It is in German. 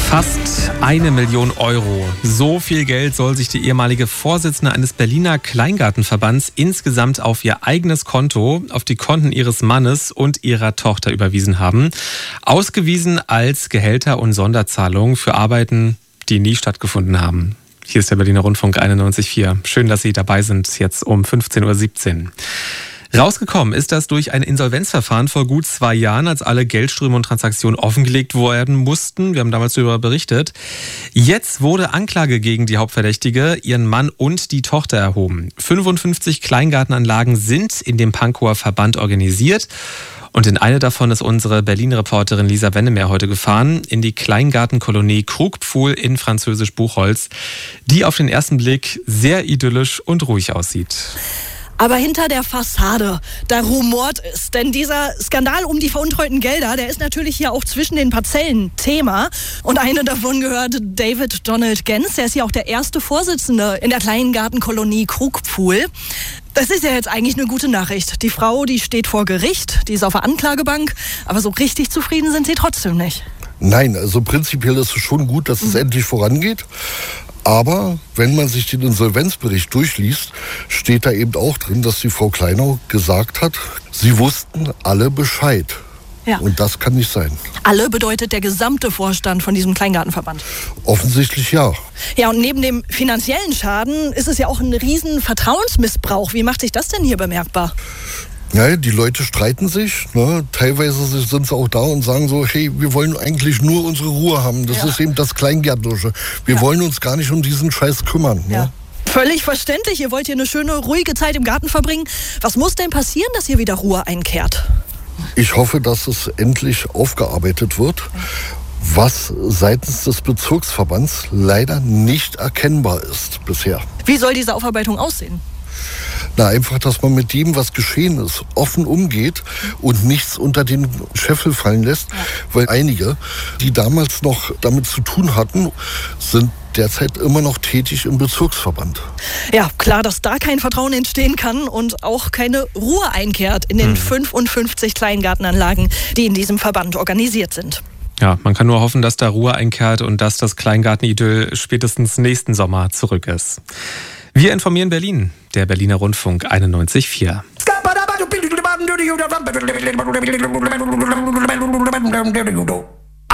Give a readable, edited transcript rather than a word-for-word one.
Fast 1 Million Euro. So viel Geld soll sich die ehemalige Vorsitzende eines Berliner Kleingartenverbands insgesamt auf ihr eigenes Konto, auf die Konten ihres Mannes und ihrer Tochter überwiesen haben. Ausgewiesen als Gehälter und Sonderzahlungen für Arbeiten, die nie stattgefunden haben. Hier ist der Berliner Rundfunk 91,4. Schön, dass Sie dabei sind, jetzt um 15.17 Uhr. Rausgekommen ist das durch ein Insolvenzverfahren vor gut 2 Jahren, als alle Geldströme und Transaktionen offengelegt werden mussten. Wir haben damals darüber berichtet. Jetzt wurde Anklage gegen die Hauptverdächtige, ihren Mann und die Tochter erhoben. 55 Kleingartenanlagen sind in dem Pankower Verband organisiert. Und in eine davon ist unsere Berlin-Reporterin Lisa Wennemer heute gefahren, in die Kleingartenkolonie Krugpfuhl in französisch Buchholz, die auf den ersten Blick sehr idyllisch und ruhig aussieht. Aber hinter der Fassade, da rumort es. Denn dieser Skandal um die veruntreuten Gelder, der ist natürlich hier auch zwischen den Parzellen Thema. Und eine davon gehört David Donald Gens. Der ist ja auch der erste Vorsitzende in der Kleingartenkolonie Krugpfuhl. Das ist ja jetzt eigentlich eine gute Nachricht. Die Frau, die steht vor Gericht, die ist auf der Anklagebank. Aber so richtig zufrieden sind sie trotzdem nicht. Nein, also prinzipiell ist es schon gut, dass es endlich vorangeht. Aber wenn man sich den Insolvenzbericht durchliest, steht da eben auch drin, dass die Frau Kleinau gesagt hat, sie wussten alle Bescheid. Ja. Und das kann nicht sein. Alle bedeutet der gesamte Vorstand von diesem Kleingartenverband? Offensichtlich ja. Ja, und neben dem finanziellen Schaden ist es ja auch ein riesen Vertrauensmissbrauch. Wie macht sich das denn hier bemerkbar? Ja, die Leute streiten sich. Ne? Teilweise sind sie auch da und sagen so, hey, wir wollen eigentlich nur unsere Ruhe haben. Das ist eben das Kleingärtnerische. Wir wollen uns gar nicht um diesen Scheiß kümmern. Ne? Ja. Völlig verständlich. Ihr wollt hier eine schöne, ruhige Zeit im Garten verbringen. Was muss denn passieren, dass hier wieder Ruhe einkehrt? Ich hoffe, dass es endlich aufgearbeitet wird, was seitens des Bezirksverbands leider nicht erkennbar ist bisher. Wie soll diese Aufarbeitung aussehen? Na, einfach, dass man mit dem, was geschehen ist, offen umgeht und nichts unter den Scheffel fallen lässt. Ja. Weil einige, die damals noch damit zu tun hatten, sind derzeit immer noch tätig im Bezirksverband. Ja, klar, dass da kein Vertrauen entstehen kann und auch keine Ruhe einkehrt in den 55 Kleingartenanlagen, die in diesem Verband organisiert sind. Ja, man kann nur hoffen, dass da Ruhe einkehrt und dass das Kleingartenidyll spätestens nächsten Sommer zurück ist. Wir informieren Berlin, der Berliner Rundfunk 91,4.